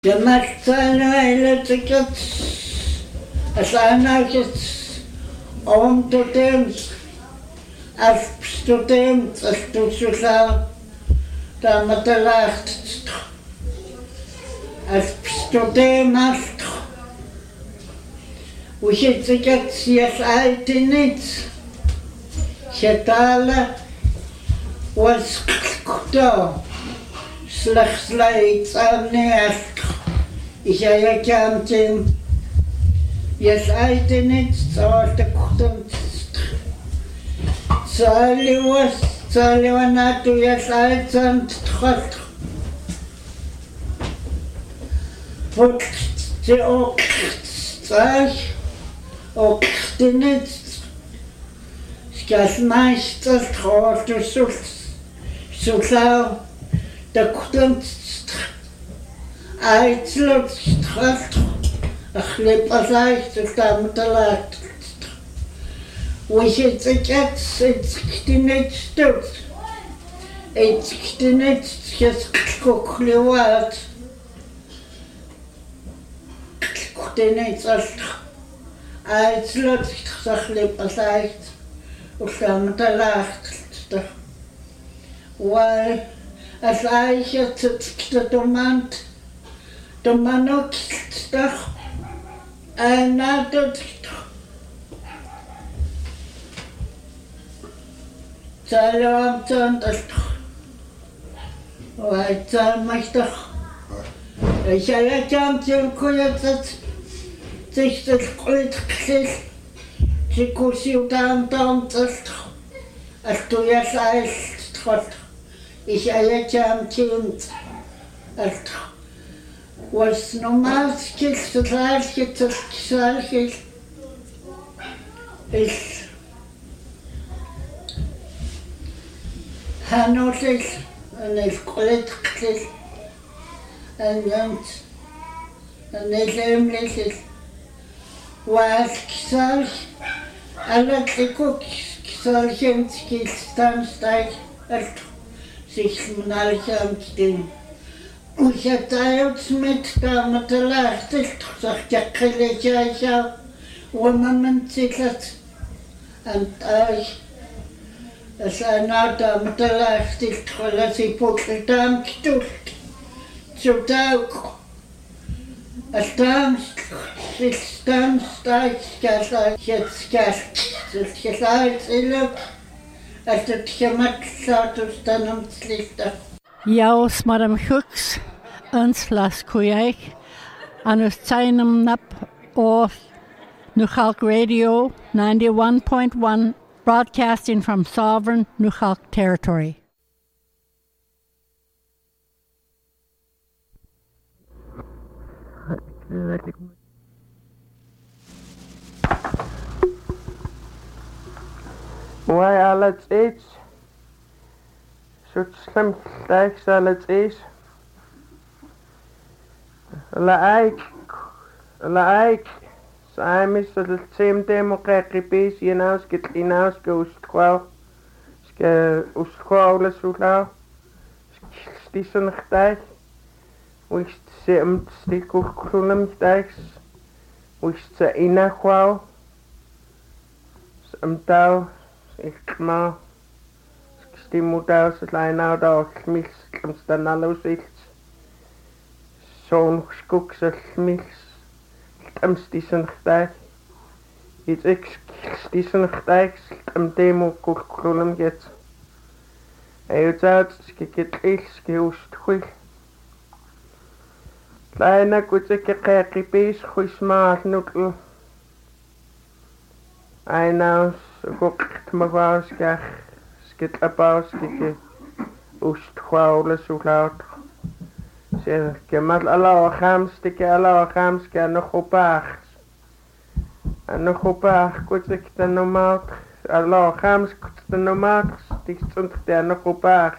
Gemachtzahlweiletiket, als aanhoudt om student, als student, als toezicht, daar met de lacht, als student maakt, hoe je het je altijd niet, je talen was goed. Slechts leidt aan neer. Ik ga je kanten. Je zei niet zoals de ochtend. Zal je naartoe je zei het God. Wat ze ook zei, ook niet. Als meester grote zo zou. De kunst uitloopt, een glipper zegt, dus daar moet er laat. Hoe je het het niet doet. Het niet, je schoklewaard. Het niet als uitloopt, een glipper zegt, dus daar moet er laat. Waar als eigen het de man ook toch en na dat zal dat wij zal mij toch ik zal het aan zien kunnen dat zich dat goed gezegd ze kost dan dat als toen je zei God. Ich ayacham kind was normal gleiche ist Hanotis und es kollegiert und es ähnliches was gesagt alle solchen Stanzteich zich nalcham hoe je thuis met de lacht is toch je kreeg jou hoe men zich het en thuis als hij nou daar met de lacht is als hij poetsen dan stoelt zo duik als dan zich dan staat je het gezegd als het gemaakt zou toestaan om te lichten. Jaus Madame Hooks, ons las kujek, aan ons zijn nap of Nukhalk Radio 91.1, broadcasting from sovereign Nukhalk territory. Why all its age? Such slim stacks all its age. Like, so I'm so the same demo kekipis, you know, skit inaus go squaw, squawless routlau, stissen stacks, we sit stick kulum stacks, we sit ina quaw, some tau. Ik maar stimulus line out of mix dan alles zo'n skoeks mix stissen gtag iets ik stissen gtag demo kulum get uit skikit ik geust goed kleine kutje kekipis goismaat nukkel einaus gokt me was skit apaus skike ust khawle suklaut se kemal ala khams tike ala khams kan khopach an khopach kutik tanomat ala khams tanomat tik sunt der khopach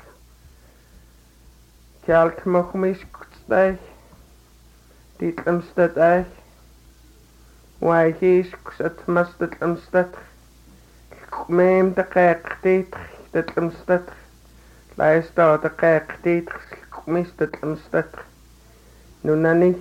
kalt mo khmis kutstay dit amstad ay why he's kusat mastat amstad ميم دقائق تيتر تتلمستتر لا يستوى دقائق تيتر ميس تتلمستتر Nunani